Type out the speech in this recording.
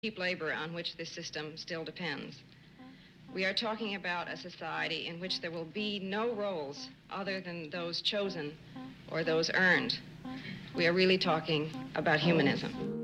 cheap labor on which this system still depends. We are talking about a society in which there will be no roles other than those chosen or those earned. We are really talking about humanism.